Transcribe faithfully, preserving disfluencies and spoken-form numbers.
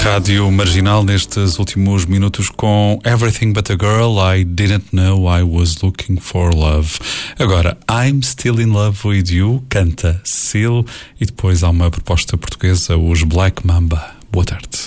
Rádio Marginal nestes últimos minutos com Everything But a Girl, I Didn't Know I Was Looking for Love. Agora, I'm Still in Love with You, canta Seal, e depois há uma proposta portuguesa, os Black Mamba. Boa tarde.